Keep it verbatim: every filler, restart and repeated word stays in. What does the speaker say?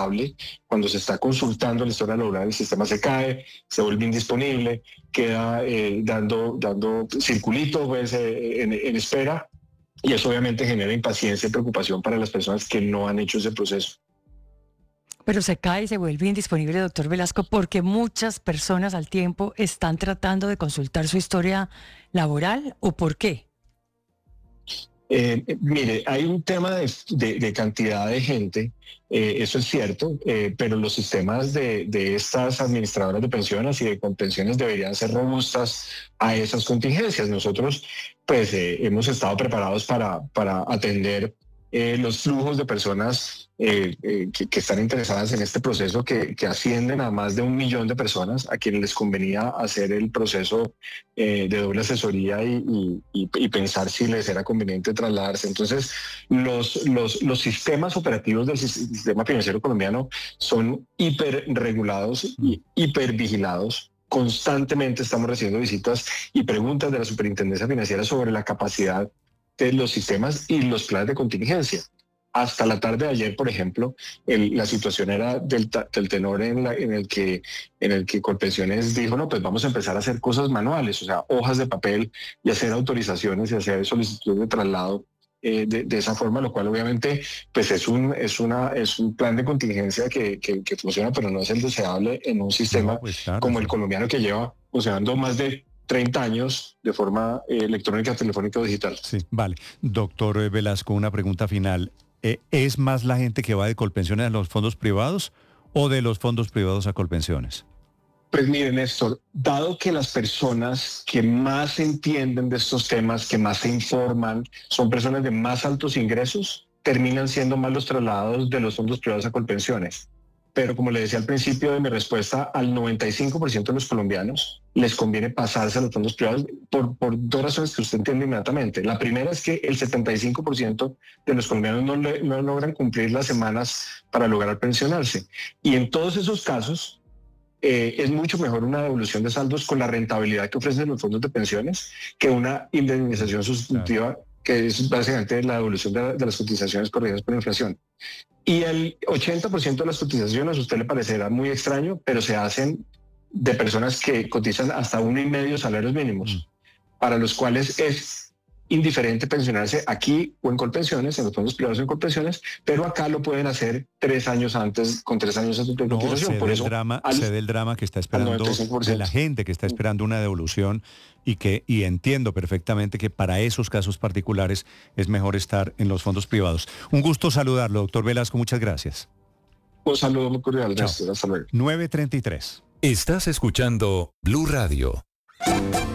inestable. Cuando se está consultando la historia laboral, el sistema se cae, se vuelve indisponible, queda eh, dando, dando circulito pues, eh, en, en espera, y eso obviamente genera impaciencia y preocupación para las personas que no han hecho ese proceso. Pero se cae y se vuelve indisponible, doctor Velasco, porque muchas personas al tiempo están tratando de consultar su historia laboral, ¿o por qué? Eh, mire, hay un tema de, de, de cantidad de gente, eh, eso es cierto, eh, pero los sistemas de, de estas administradoras de pensiones y de pensiones deberían ser robustas a esas contingencias. Nosotros, pues, eh, hemos estado preparados para, para atender eh, los flujos de personas eh, eh, que, que están interesadas en este proceso, que, que ascienden a más de un millón de personas a quienes les convenía hacer el proceso eh, de doble asesoría y, y, y pensar si les era conveniente trasladarse. Entonces, los, los, los sistemas operativos del sistema financiero colombiano son hiperregulados y hipervigilados. Constantemente estamos recibiendo visitas y preguntas de la Superintendencia Financiera sobre la capacidad de los sistemas y los planes de contingencia. Hasta la tarde de ayer, por ejemplo, el, la situación era del, del tenor en, la, en el que en el que Colpensiones dijo, no, pues vamos a empezar a hacer cosas manuales, o sea, hojas de papel y hacer autorizaciones y hacer solicitudes de traslado eh, de, de esa forma, lo cual obviamente pues es un, es una, es un plan de contingencia que, que, que funciona, pero no es el deseable en un sistema no, pues claro, como sí. el colombiano, que lleva funcionando más de treinta años de forma eh, electrónica, telefónica o digital. Sí, vale. Doctor Velasco, una pregunta final. Eh, ¿Es más la gente que va de Colpensiones a los fondos privados o de los fondos privados a Colpensiones? Pues mire, Néstor, dado que las personas que más entienden de estos temas, que más se informan, son personas de más altos ingresos, terminan siendo más los traslados de los fondos privados a Colpensiones. Pero como le decía al principio de mi respuesta, al noventa y cinco por ciento de los colombianos les conviene pasarse a los fondos privados por, por dos razones que usted entiende inmediatamente. La primera es que el setenta y cinco por ciento de los colombianos no, le, no logran cumplir las semanas para lograr pensionarse. Y en todos esos casos eh, es mucho mejor una devolución de saldos con la rentabilidad que ofrecen los fondos de pensiones que una indemnización sustitutiva, claro, que es básicamente la devolución de, de las cotizaciones corrigidas por inflación. Y el ochenta por ciento de las cotizaciones, a usted le parecerá muy extraño, pero se hacen de personas que cotizan hasta uno y medio salarios mínimos, mm. para los cuales es indiferente pensionarse aquí o en Colpensiones, en los fondos privados o en Colpensiones, pero acá lo pueden hacer tres años antes, con tres años antes de cotización. No, Por eso, el drama, al, sé del drama que está esperando, de la gente que está esperando una devolución, y que y entiendo perfectamente que para esos casos particulares es mejor estar en los fondos privados. Un gusto saludarlo, doctor Velasco, muchas gracias. Un saludo muy cordial, Néstor. Hasta luego. nueve treinta y tres. Estás escuchando Blue Radio.